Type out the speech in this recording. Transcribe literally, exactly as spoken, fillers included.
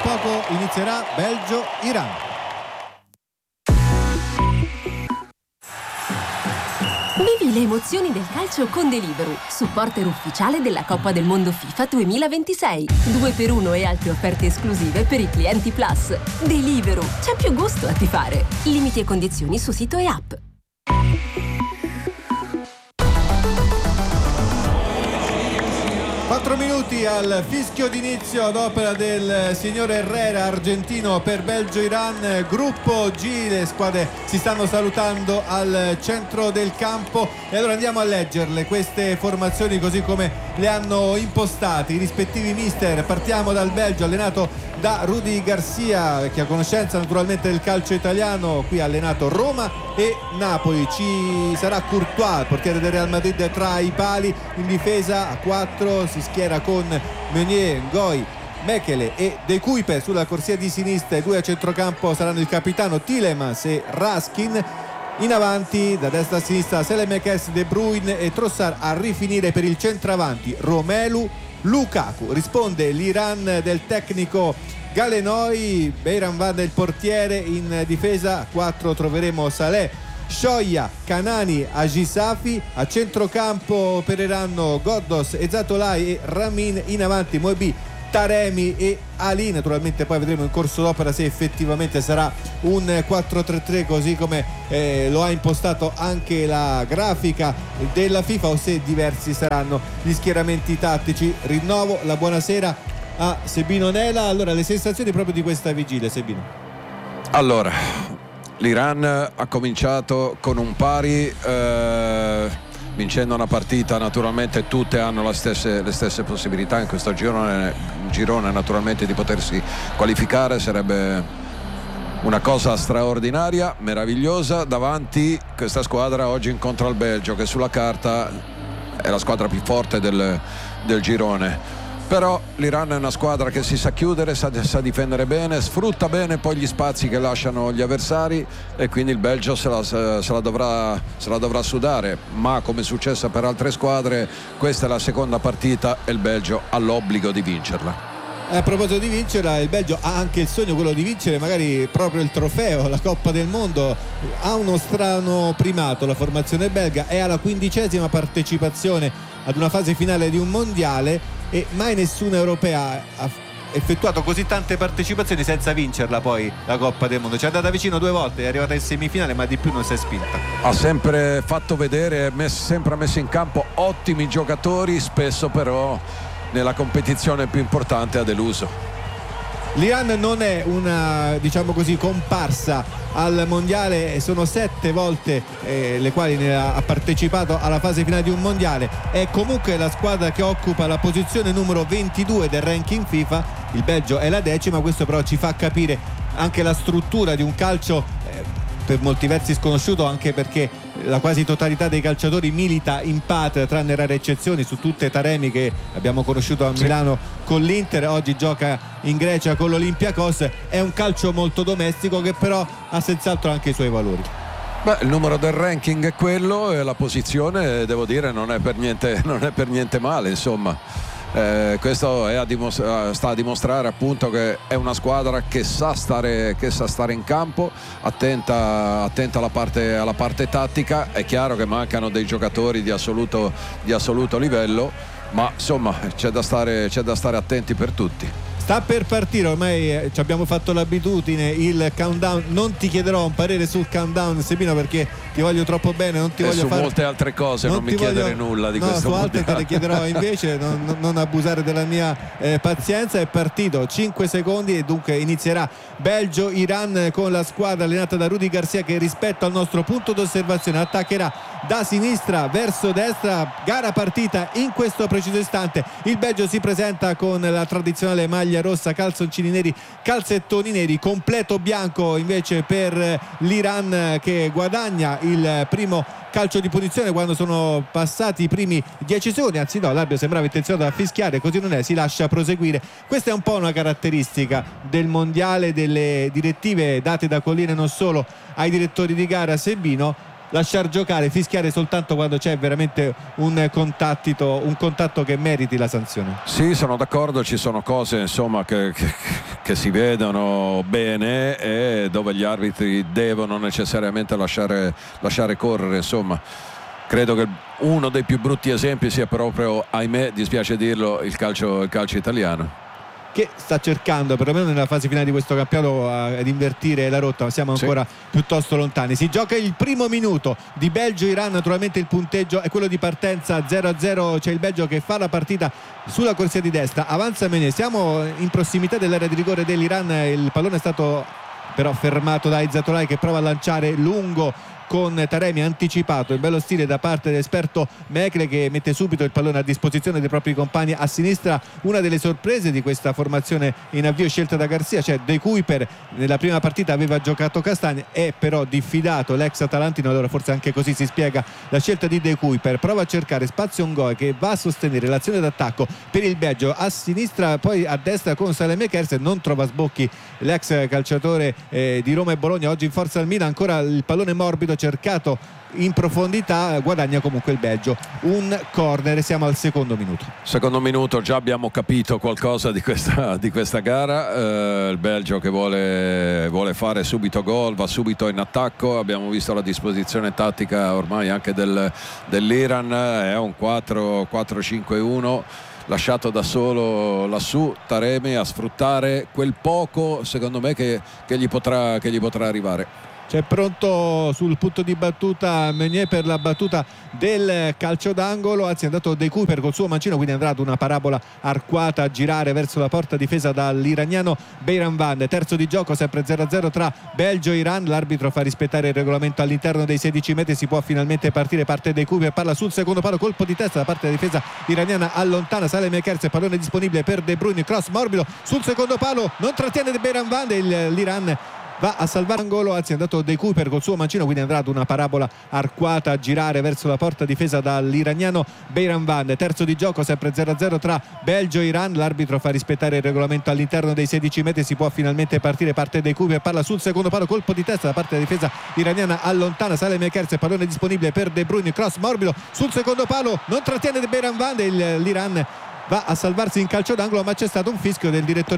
poco inizierà Belgio-Iran. Vivi le emozioni del calcio con Deliveroo, supporter ufficiale della Coppa del Mondo FIFA duemilaventisei. due per uno e altre offerte esclusive per i clienti Plus. Deliveroo, c'è più gusto a tifare. Limiti e condizioni su sito e app. quattro minuti al fischio d'inizio ad opera del signor Herrera, argentino, per Belgio-Iran. Gruppo G, le squadre si stanno salutando al centro del campo e allora andiamo a leggerle queste formazioni così come le hanno impostate i rispettivi mister. Partiamo dal Belgio, allenato da Rudy Garcia, che ha conoscenza naturalmente del calcio italiano, qui ha allenato Roma e Napoli. Ci sarà Courtois, il portiere del Real Madrid, tra i pali. In difesa a quattro si schiera con Meunier, Ngoy, Mekele e De Kuyper. Sulla corsia di sinistra i due a centrocampo saranno il capitano Tielemans e Raskin. In avanti da destra a sinistra Selemakers, De Bruyne e Trossard. A rifinire per il centravanti Romelu Lukaku. Risponde l'Iran del tecnico Galenoi. Beiranvand il portiere. In difesa a quattro troveremo Saleh, Shoya, Kanani, Agisafi. A centrocampo opereranno Goddos, Ezzatolai e Ramin. In avanti Moebi, Taremi e Ali. Naturalmente poi vedremo in corso d'opera se effettivamente sarà un quattro tre tre così come eh, lo ha impostato anche la grafica della FIFA, o se diversi saranno gli schieramenti tattici. Rinnovo la buonasera a Sebino Nela. Allora, le sensazioni proprio di questa vigilia, Sebino? Allora, l'Iran ha cominciato con un pari, eh, vincendo una partita. Naturalmente tutte hanno la stesse, le stesse possibilità in questo girone, girone naturalmente di potersi qualificare. Sarebbe una cosa straordinaria, meravigliosa. Davanti questa squadra oggi incontra il Belgio, che sulla carta è la squadra più forte del, del girone. Però l'Iran è una squadra che si sa chiudere, sa, sa difendere bene, sfrutta bene poi gli spazi che lasciano gli avversari, e quindi il Belgio se la, se la, dovrà, se la dovrà sudare. Ma come è successo per altre squadre, questa è la seconda partita e il Belgio ha l'obbligo di vincerla. A proposito di vincerla, il Belgio ha anche il sogno quello di vincere magari proprio il trofeo, la Coppa del Mondo. Ha uno strano primato la formazione belga, è alla quindicesima partecipazione ad una fase finale di un mondiale e mai nessuna europea ha effettuato così tante partecipazioni senza vincerla poi la Coppa del Mondo. Ci è andata vicino due volte, è arrivata in semifinale, ma di più non si è spinta. Ha sempre fatto vedere, messo, sempre messo in campo ottimi giocatori, spesso però nella competizione più importante ha deluso. L'Iran non è una, diciamo così, comparsa al mondiale, sono sette volte eh, le quali ne ha, ha partecipato alla fase finale di un mondiale. È comunque la squadra che occupa la posizione numero ventidue del ranking FIFA. Il Belgio è la decima, questo però ci fa capire anche la struttura di un calcio eh, per molti versi sconosciuto, anche perché la quasi totalità dei calciatori milita in patria, tranne rare eccezioni. Su tutte Taremi, che abbiamo conosciuto a Milano con l'Inter, oggi gioca in Grecia con l'Olympiakos. È un calcio molto domestico che però ha senz'altro anche i suoi valori. Beh, il numero del ranking è quello e la posizione, devo dire, non è per niente, non è per niente male, insomma. Eh, questo è a dimostra- sta a dimostrare appunto che è una squadra che sa stare, che sa stare in campo, attenta, attenta alla parte, alla parte tattica. È chiaro che mancano dei giocatori di assoluto, di assoluto livello, ma insomma c'è da stare, c'è da stare attenti per tutti. Sta per partire, ormai eh, ci abbiamo fatto l'abitudine, il countdown. Non ti chiederò un parere sul countdown, Sebino, perché ti voglio troppo bene, non ti e voglio su fare molte altre cose non, non mi chiedere voglio... nulla di no, questo su altre mondiale. te le chiederò invece. non, non abusare della mia eh, pazienza. È partito, cinque secondi e dunque inizierà Belgio-Iran con la squadra allenata da Rudy Garcia, che rispetto al nostro punto d'osservazione attaccherà da sinistra verso destra. Gara partita in questo preciso istante. Il Belgio si presenta con la tradizionale maglia rossa, calzoncini neri, calzettoni neri, completo bianco invece per l'Iran, che guadagna il primo calcio di punizione quando sono passati i primi dieci secondi. Anzi no, l'arbitro sembrava intenzionato a fischiare, così non è, si lascia proseguire. Questa è un po' una caratteristica del mondiale, delle direttive date da Collina e non solo ai direttori di gara, Sebino. lasciar giocare, fischiare soltanto quando c'è veramente un contattito, un contatto che meriti la sanzione. Sì, sono d'accordo, ci sono cose insomma che, che, che si vedono bene e dove gli arbitri devono necessariamente lasciare, lasciare correre, insomma. Credo che uno dei più brutti esempi sia proprio, ahimè, dispiace dirlo, il calcio, il calcio italiano, che sta cercando perlomeno nella fase finale di questo campionato ad invertire la rotta, ma siamo ancora sì. piuttosto lontani. Si gioca il primo minuto di Belgio-Iran, naturalmente il punteggio è quello di partenza zero a zero, c'è il Belgio che fa la partita sulla corsia di destra, avanza Meunier, siamo in prossimità dell'area di rigore dell'Iran, il pallone è stato però fermato da Izzatolai che prova a lanciare lungo con Taremi, anticipato il bello stile da parte dell'esperto Mekle che mette subito il pallone a disposizione dei propri compagni a sinistra. Una delle sorprese di questa formazione in avvio scelta da Garcia, cioè De Cuyper nella prima partita aveva giocato Castagna, è però diffidato l'ex atalantino, allora forse anche così si spiega la scelta di De Cuyper. Prova a cercare spazio Ngoe che va a sostenere l'azione d'attacco per il Belgio a sinistra, poi a destra con Salem Ekers, non trova sbocchi l'ex calciatore eh, di Roma e Bologna, oggi in forza al Milan. Ancora il pallone morbido cercato in profondità, guadagna comunque il Belgio un corner. Siamo al secondo minuto secondo minuto già abbiamo capito qualcosa di questa, di questa gara, eh, il Belgio che vuole, vuole fare subito gol, va subito in attacco. Abbiamo visto la disposizione tattica ormai anche del, dell'Iran, è un quattro cinque uno lasciato da solo lassù Taremi a sfruttare quel poco secondo me che, che, gli potrà, che gli potrà arrivare. C'è pronto sul punto di battuta Meunier per la battuta del calcio d'angolo, anzi è andato De Cuyper col suo mancino, quindi andrà ad una parabola arcuata a girare verso la porta difesa dall'iraniano Beiranvand. Terzo di gioco, sempre zero a zero tra Belgio e Iran, l'arbitro fa rispettare il regolamento all'interno dei sedici metri, si può finalmente partire, parte De Cuyper, parla sul secondo palo, colpo di testa da parte della difesa iraniana, allontana Salem Ekers, pallone disponibile per De Bruyne, cross morbido sul secondo palo, non trattiene De Beiranvand e l'Iran va a salvare l'angolo, anzi è andato De Cuyper col suo mancino, quindi andrà ad una parabola arcuata a girare verso la porta difesa dall'iraniano Beiranvand. Terzo di gioco, sempre zero a zero tra Belgio e Iran, l'arbitro fa rispettare il regolamento all'interno dei sedici metri, si può finalmente partire, parte De Cuyper, parla sul secondo palo, colpo di testa da parte della difesa iraniana, allontana Salem Ekers, pallone disponibile per De Bruyne, cross morbido sul secondo palo, non trattiene De Beiranvand e l'Iran va a salvarsi in calcio d'angolo, ma c'è stato un fischio del direttore